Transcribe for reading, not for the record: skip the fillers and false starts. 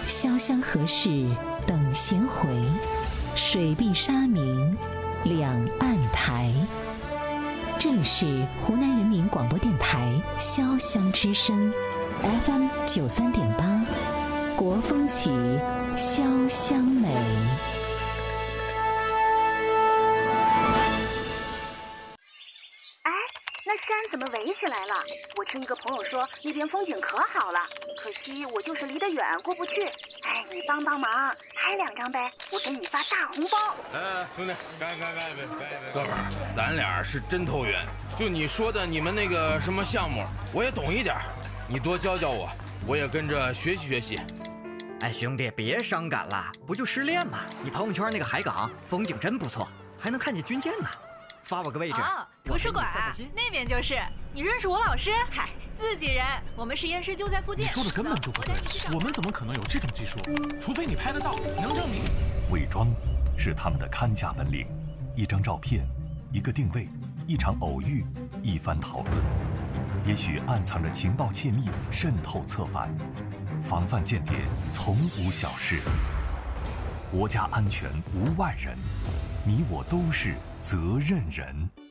潇湘河市等闲回，水碧沙明两岸台。这里是湖南人民广播电台潇湘之声 FM 93.8，国风起，潇湘美。 那山怎么围起来了？我听一个朋友说那边风景可好了，可惜我就是离得远过不去。哎，你帮帮忙，拍2张呗，我给你发大红包。 兄弟，干！哥们儿，咱俩是真投缘。就你说的你们那个什么项目，我也懂一点，你多教教我，我也跟着学习学习。 哎，兄弟，别伤感了，不就失恋吗？你朋友圈那个海港风景真不错，还能看见军舰呢。发我个位置。 哦，图书馆那边就是。你认识我老师？嗨，自己人，我们实验室就在附近。 你说的根本就不对，我们怎么可能有这种技术？除非你拍得到，能证明。 伪装是他们的看家本领，一张照片，一个定位，一场偶遇，一番讨论，也许暗藏着情报窃密，渗透策反。防范间谍从无小事，国家安全无外人，你我都是责任人。